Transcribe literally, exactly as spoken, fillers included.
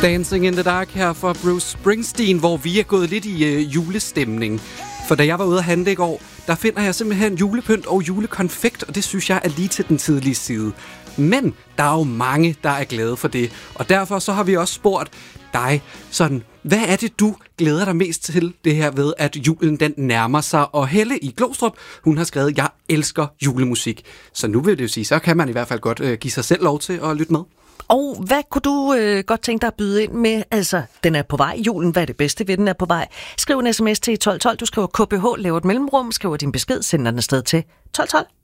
Dancing in the Dark her for Bruce Springsteen, hvor vi er gået lidt i øh, julestemning. For da jeg var ude at handle i går, der finder jeg simpelthen julepynt og julekonfekt, og det synes jeg er lige til den tidlige side. Men der er jo mange, der er glade for det, og derfor så har vi også spurgt dig sådan, hvad er det, du glæder dig mest til det her ved, at julen den nærmer sig? Og Helle i Glostrup, hun har skrevet, jeg elsker julemusik. Så nu vil det jo sige, så kan man i hvert fald godt øh, give sig selv lov til at lytte med. Og hvad kunne du øh, godt tænke dig at byde ind med? Altså, den er på vej. Julen, hvad er det bedste ved, den er på vej? Skriv en sms til tolv tolv. Du skriver K B H, laver et mellemrum, skriver din besked, sender den afsted til tolv tolv.